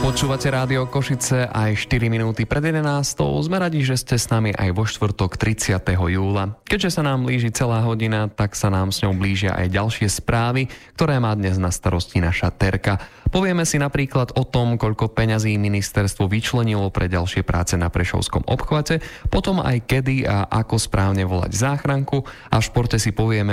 Počúvate Rádio Košice aj 4 minúty pred 11. Sme radi, že ste s nami aj vo štvrtok 30. júla. Keďže sa nám blíži celá hodina, tak sa nám s ňou blížia aj ďalšie správy, ktoré má dnes na starosti naša Terka. Povieme si napríklad o tom, koľko peňazí ministerstvo vyčlenilo pre ďalšie práce na Prešovskom obchvate, potom aj kedy a ako správne volať záchranku a v športe si povieme